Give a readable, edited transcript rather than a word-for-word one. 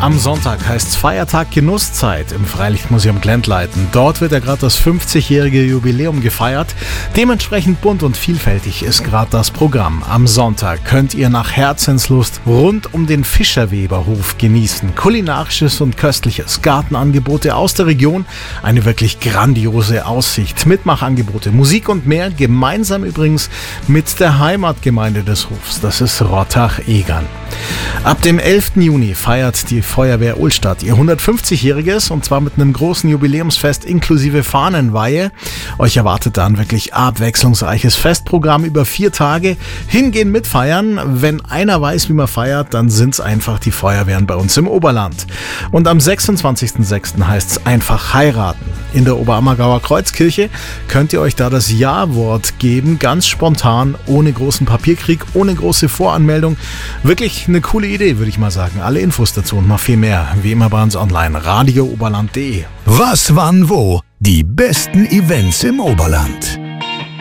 Am Sonntag heißt's Feiertag Genusszeit im Freilichtmuseum Glendleiten. Dort wird ja gerade das 50-jährige Jubiläum gefeiert. Dementsprechend bunt und vielfältig ist gerade das Programm. Am Sonntag könnt ihr nach Herzenslust rund um den Fischerweberhof genießen. Kulinarisches und köstliches, Gartenangebote aus der Region, eine wirklich grandiose Aussicht, Mitmachangebote, Musik und mehr, gemeinsam übrigens mit der Heimatgemeinde des Hofs. Das ist Rottach-Egern. Ab dem 11. Juni feiert die Feuerwehr Ohlstadt ihr 150-jähriges und zwar mit einem großen Jubiläumsfest inklusive Fahnenweihe. Euch erwartet da ein wirklich abwechslungsreiches Festprogramm über 4 Tage. Hingehen, mitfeiern. Wenn einer weiß, wie man feiert, dann sind's einfach die Feuerwehren bei uns im Oberland. Und am 26.06. heißt's einfach heiraten. In der Oberammergauer Kreuzkirche könnt ihr euch da das Ja-Wort geben, ganz spontan, ohne großen Papierkrieg, ohne große Voranmeldung. Wirklich eine coole Idee, würde ich mal sagen. Alle Infos dazu und noch viel mehr, wie immer bei uns online, radiooberland.de. Was, wann, wo? Die besten Events im Oberland.